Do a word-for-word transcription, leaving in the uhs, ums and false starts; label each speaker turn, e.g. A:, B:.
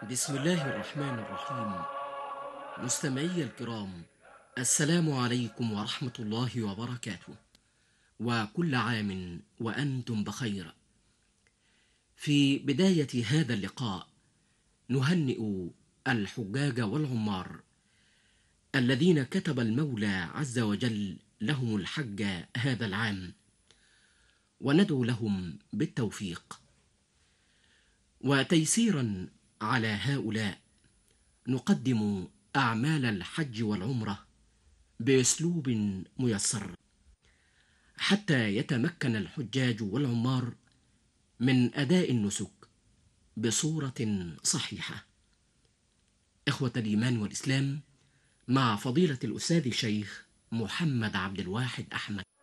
A: بسم الله الرحمن الرحيم. مستمعي الكرام، السلام عليكم ورحمة الله وبركاته، وكل عام وأنتم بخير. في بداية هذا اللقاء نهنئ الحجاج والعمار الذين كتب المولى عز وجل لهم الحج هذا العام، وندعو لهم بالتوفيق وتيسيرا على هؤلاء. نقدم أعمال الحج والعمرة بأسلوب ميسر حتى يتمكن الحجاج والعمار من أداء النسك بصورة صحيحة. إخوة الإيمان والإسلام، مع فضيلة الأستاذ الشيخ محمد عبد الواحد أحمد.